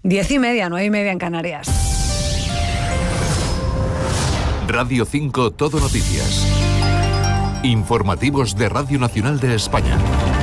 10:30, 9:30 en Canarias. Radio 5 Todo Noticias. Informativos de Radio Nacional de España.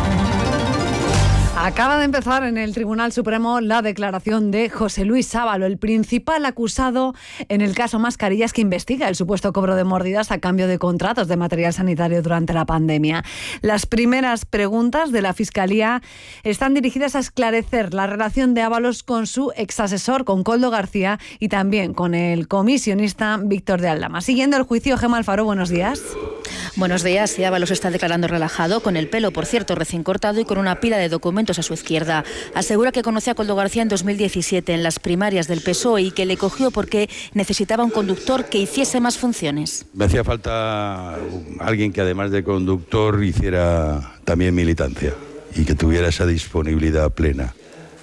Acaba de empezar en el Tribunal Supremo la declaración de José Luis Ábalos, el principal acusado en el caso Mascarillas, que investiga el supuesto cobro de mordidas a cambio de contratos de material sanitario durante la pandemia. Las primeras preguntas de la Fiscalía están dirigidas a esclarecer la relación de Ábalos con su exasesor, con Koldo García, y también con el comisionista Víctor de Aldama. Siguiendo el juicio, Gemma Alfaro, buenos días. Buenos días. Y Ábalos está declarando relajado, con el pelo, por cierto, recién cortado y con una pila de documentos a su izquierda. Asegura que conoció a Koldo García en 2017 en las primarias del PSOE y que le cogió porque necesitaba un conductor que hiciese más funciones. Me hacía falta alguien que además de conductor hiciera también militancia y que tuviera esa disponibilidad plena.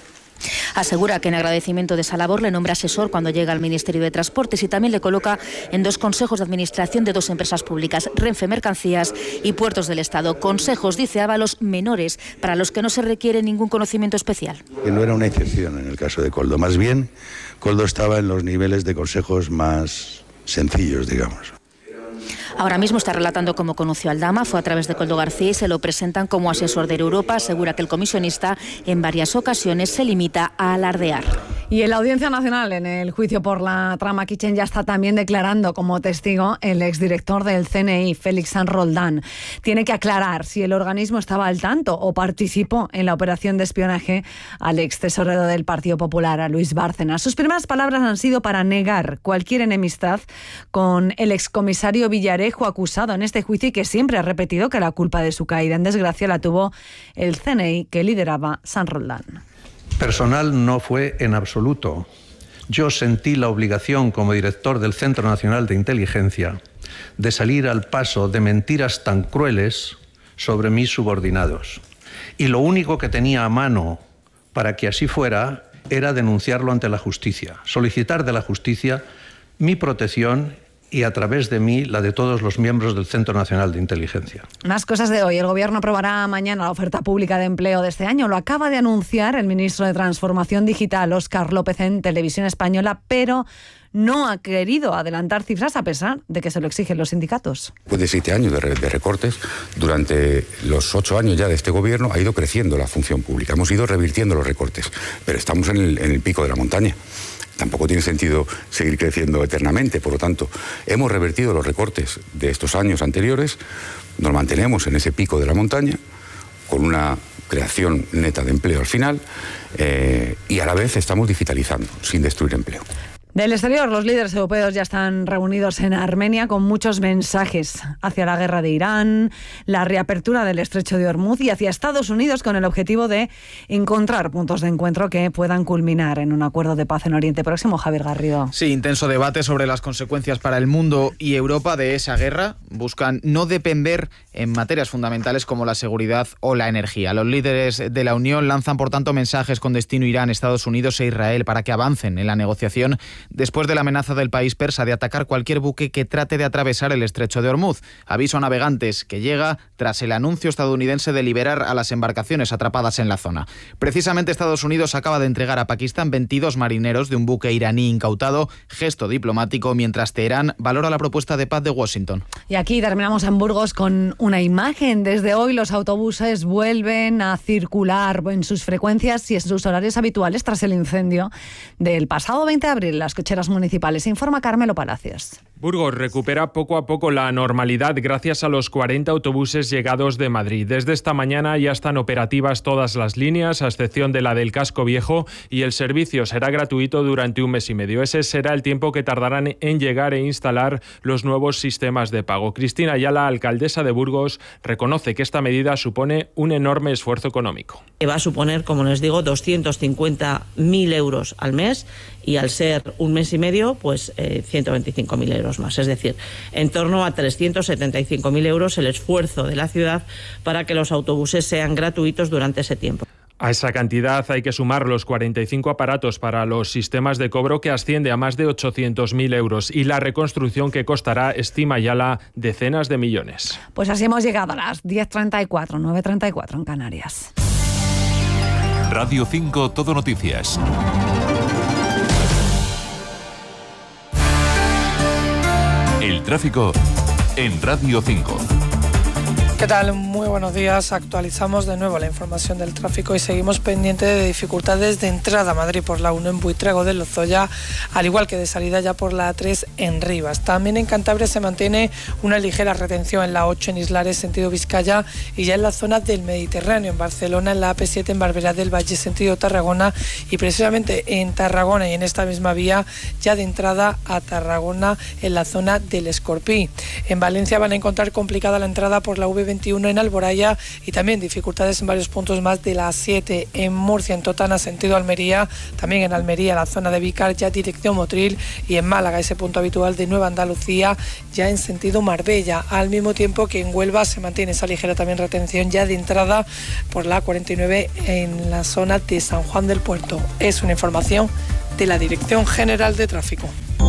Asegura que en agradecimiento de esa labor le nombra asesor cuando llega al Ministerio de Transportes y también le coloca en 2 consejos de administración de 2 empresas públicas, Renfe Mercancías y Puertos del Estado. Consejos, dice Ábalos, menores, para los que no se requiere ningún conocimiento especial. Que no era una excepción en el caso de Koldo, más bien Koldo estaba en los niveles de consejos más sencillos, digamos. Ahora mismo está relatando cómo conoció a Aldama, fue a través de Koldo García y se lo presentan como asesor de Europa. Asegura que el comisionista en varias ocasiones se limita a alardear. Y en la Audiencia Nacional, en el juicio por la trama Kitchen, ya está también declarando como testigo el exdirector del CNI, Félix San Roldán. Tiene que aclarar si el organismo estaba al tanto o participó en la operación de espionaje al extesorero del Partido Popular, a Luis Bárcenas. Sus primeras palabras han sido para negar cualquier enemistad con el excomisario Villarejo, acusado en este juicio, y que siempre ha repetido que la culpa de su caída en desgracia la tuvo el CNI que lideraba San Roldán. Personal no fue en absoluto. Yo sentí la obligación como director del Centro Nacional de Inteligencia de salir al paso de mentiras tan crueles sobre mis subordinados. Y lo único que tenía a mano para que así fuera era denunciarlo ante la justicia, solicitar de la justicia mi protección y a través de mí la de todos los miembros del Centro Nacional de Inteligencia. Más cosas de hoy. El Gobierno aprobará mañana la oferta pública de empleo de este año. Lo acaba de anunciar el ministro de Transformación Digital, Óscar López, en Televisión Española, pero no ha querido adelantar cifras a pesar de que se lo exigen los sindicatos. Después de 7 años de recortes, durante los 8 años ya de este Gobierno ha ido creciendo la función pública. Hemos ido revirtiendo los recortes, pero estamos en el pico de la montaña. Tampoco tiene sentido seguir creciendo eternamente, por lo tanto, hemos revertido los recortes de estos años anteriores, nos mantenemos en ese pico de la montaña, con una creación neta de empleo al final, y a la vez estamos digitalizando, sin destruir empleo. Del exterior, los líderes europeos ya están reunidos en Armenia con muchos mensajes hacia la guerra de Irán, la reapertura del estrecho de Hormuz y hacia Estados Unidos, con el objetivo de encontrar puntos de encuentro que puedan culminar en un acuerdo de paz en Oriente Próximo. Javier Garrido. Sí, intenso debate sobre las consecuencias para el mundo y Europa de esa guerra. Buscan no depender en materias fundamentales como la seguridad o la energía. Los líderes de la Unión lanzan, por tanto, mensajes con destino a Irán, Estados Unidos e Israel para que avancen en la negociación después de la amenaza del país persa de atacar cualquier buque que trate de atravesar el estrecho de Hormuz. Aviso a navegantes que llega tras el anuncio estadounidense de liberar a las embarcaciones atrapadas en la zona. Precisamente Estados Unidos acaba de entregar a Pakistán 22 marineros de un buque iraní incautado, gesto diplomático, mientras Teherán valora la propuesta de paz de Washington. Y aquí terminamos en Burgos con una imagen. Desde hoy los autobuses vuelven a circular en sus frecuencias y en sus horarios habituales tras el incendio del pasado 20 de abril. Las cocheras municipales. Informa Carmelo Palacios. Burgos recupera poco a poco la normalidad gracias a los 40 autobuses llegados de Madrid. Desde esta mañana ya están operativas todas las líneas, a excepción de la del Casco Viejo, y el servicio será gratuito durante 1 mes y medio. Ese será el tiempo que tardarán en llegar e instalar los nuevos sistemas de pago. Cristina Ayala, alcaldesa de Burgos, reconoce que esta medida supone un enorme esfuerzo económico. Va a suponer, como les digo, 250.000 euros al mes, y al ser 1 mes y medio, pues 125.000 euros más. Es decir, en torno a 375.000 euros el esfuerzo de la ciudad para que los autobuses sean gratuitos durante ese tiempo. A esa cantidad hay que sumar los 45 aparatos para los sistemas de cobro, que asciende a más de 800.000 euros, y la reconstrucción que costará, estima Ayala, decenas de millones. Pues así hemos llegado a las 10:34, 9:34 en Canarias. Radio 5 Todo Noticias. tráfico en Radio 5. ¿Qué tal? Muy buenos días. Actualizamos de nuevo la información del tráfico y seguimos pendientes de dificultades de entrada a Madrid por la 1 en Buitrago de Lozoya, al igual que de salida ya por la 3 en Rivas. También en Cantabria se mantiene una ligera retención en la 8 en Islares, sentido Vizcaya, y ya en la zona del Mediterráneo, en Barcelona, en la AP7 en Barberá del Valle, sentido Tarragona, y precisamente en Tarragona y en esta misma vía ya de entrada a Tarragona en la zona del Escorpí. En Valencia van a encontrar complicada la entrada por la V21 en Alboraya y también dificultades en varios puntos más de la A7 en Murcia, en Totana, sentido Almería, también en Almería, la zona de Vícar, ya dirección Motril, y en Málaga, ese punto habitual de Nueva Andalucía, ya en sentido Marbella, al mismo tiempo que en Huelva se mantiene esa ligera también retención ya de entrada por la A49 en la zona de San Juan del Puerto. Es una información de la Dirección General de Tráfico.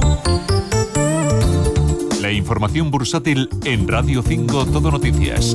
La información bursátil en Radio 5 Todo Noticias.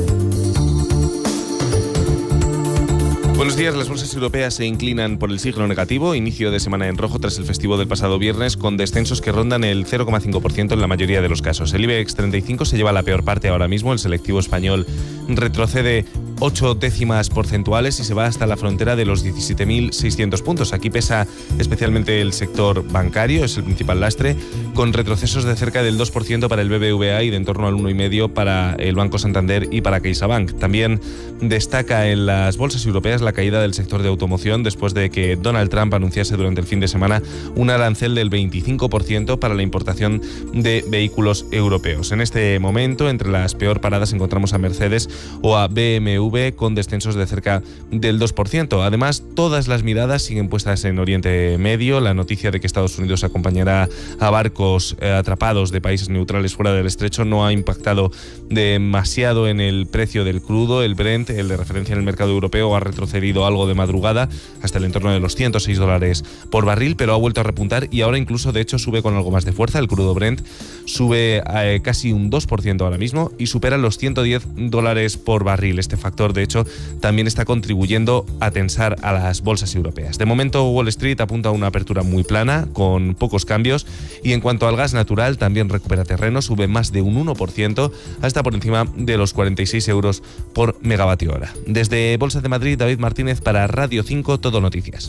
Buenos días. Las bolsas europeas se inclinan por el signo negativo, inicio de semana en rojo tras el festivo del pasado viernes, con descensos que rondan el 0,5% en la mayoría de los casos. El IBEX 35 se lleva la peor parte ahora mismo, el selectivo español retrocede 8 décimas porcentuales y se va hasta la frontera de los 17.600 puntos. Aquí pesa especialmente el sector bancario, es el principal lastre, con retrocesos de cerca del 2% para el BBVA y de en torno al 1,5% para el Banco Santander y para CaixaBank. También destaca en las bolsas europeas la caída del sector de automoción después de que Donald Trump anunciase durante el fin de semana un arancel del 25% para la importación de vehículos europeos. En este momento, entre las peor paradas encontramos a Mercedes o a BMW con descensos de cerca del 2%. Además, todas las miradas siguen puestas en Oriente Medio. La noticia de que Estados Unidos acompañará a barcos atrapados de países neutrales fuera del estrecho no ha impactado demasiado en el precio del crudo. El Brent, el de referencia en el mercado europeo, ha retrocedido algo de madrugada hasta el entorno de los $106 por barril, pero ha vuelto a repuntar y ahora incluso, de hecho, sube con algo más de fuerza. El crudo Brent sube casi un 2% ahora mismo y supera los $110 por barril. Este factor, de hecho, también está contribuyendo a tensar a las bolsas europeas. De momento, Wall Street apunta a una apertura muy plana, con pocos cambios, y en cuanto al gas natural, también recupera terreno, sube más de un 1%, hasta por encima de los 46 euros por megavatio hora. Desde Bolsa de Madrid, David Martínez para Radio 5 Todo Noticias.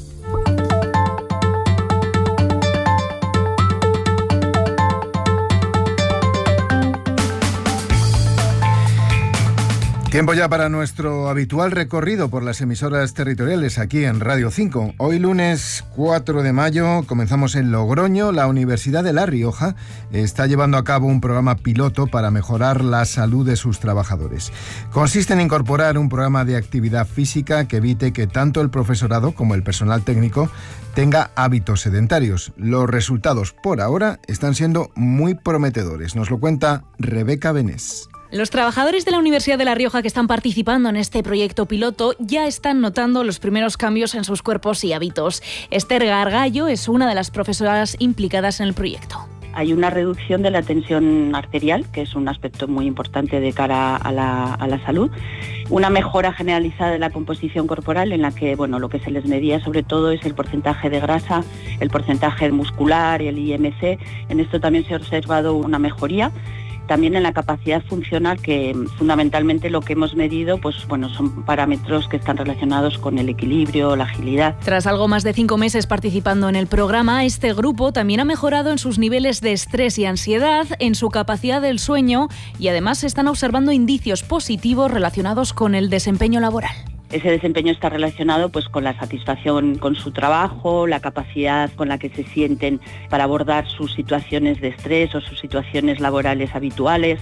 Tiempo ya para nuestro habitual recorrido por las emisoras territoriales aquí en Radio 5. Hoy lunes 4 de mayo comenzamos en Logroño. La Universidad de La Rioja está llevando a cabo un programa piloto para mejorar la salud de sus trabajadores. Consiste en incorporar un programa de actividad física que evite que tanto el profesorado como el personal técnico tenga hábitos sedentarios. Los resultados por ahora están siendo muy prometedores. Nos lo cuenta Rebeca Benés. Los trabajadores de la Universidad de La Rioja que están participando en este proyecto piloto ya están notando los primeros cambios en sus cuerpos y hábitos. Esther Gargallo es una de las profesoras implicadas en el proyecto. Hay una reducción de la tensión arterial, que es un aspecto muy importante de cara a la salud. Una mejora generalizada de la composición corporal, en la que lo que se les medía sobre todo es el porcentaje de grasa, el porcentaje muscular y el IMC. En esto también se ha observado una mejoría. También en la capacidad funcional, que fundamentalmente lo que hemos medido son parámetros que están relacionados con el equilibrio, la agilidad. Tras algo más de 5 meses participando en el programa, este grupo también ha mejorado en sus niveles de estrés y ansiedad, en su capacidad del sueño, y además se están observando indicios positivos relacionados con el desempeño laboral. Ese desempeño está relacionado con la satisfacción con su trabajo, la capacidad con la que se sienten para abordar sus situaciones de estrés o sus situaciones laborales habituales,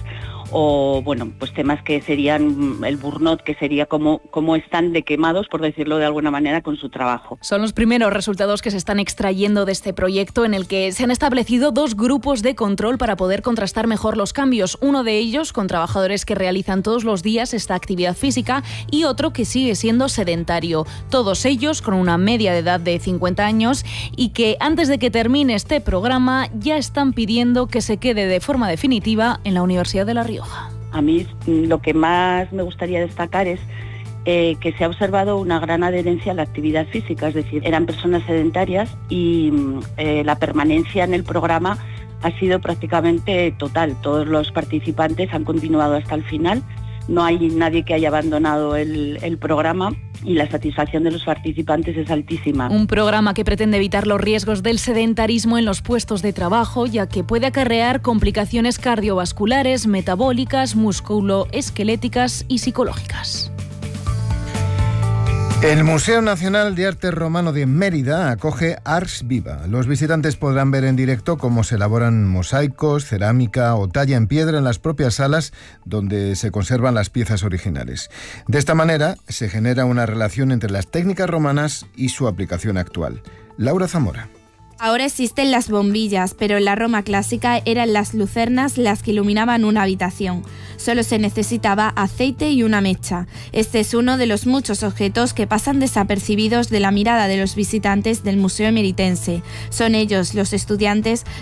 o temas que serían el burnout, que sería cómo están de quemados, por decirlo de alguna manera, con su trabajo. Son los primeros resultados que se están extrayendo de este proyecto, en el que se han establecido 2 grupos de control para poder contrastar mejor los cambios. Uno de ellos con trabajadores que realizan todos los días esta actividad física y otro que sigue siendo sedentario. Todos ellos con una media de edad de 50 años y que antes de que termine este programa ya están pidiendo que se quede de forma definitiva en la Universidad de La Rioja. A mí lo que más me gustaría destacar es que se ha observado una gran adherencia a la actividad física, es decir, eran personas sedentarias y la permanencia en el programa ha sido prácticamente total. Todos los participantes han continuado hasta el final. No hay nadie que haya abandonado el programa y la satisfacción de los participantes es altísima. Un programa que pretende evitar los riesgos del sedentarismo en los puestos de trabajo, ya que puede acarrear complicaciones cardiovasculares, metabólicas, musculoesqueléticas y psicológicas. El Museo Nacional de Arte Romano de Mérida acoge Ars Viva. Los visitantes podrán ver en directo cómo se elaboran mosaicos, cerámica o talla en piedra en las propias salas donde se conservan las piezas originales. De esta manera se genera una relación entre las técnicas romanas y su aplicación actual. Laura Zamora. Ahora existen las bombillas, pero en la Roma clásica eran las lucernas las que iluminaban una habitación. Solo se necesitaba aceite y una mecha. Este es uno de los muchos objetos que pasan desapercibidos de la mirada de los visitantes del Museo Emeritense. Son ellos, los estudiantes,